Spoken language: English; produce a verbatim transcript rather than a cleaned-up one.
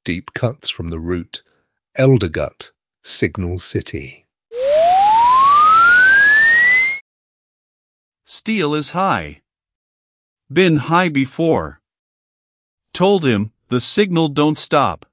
deep cuts from the route. Eldergut, Signal City. Steel is high. Been high before. Told him, the signal don't stop.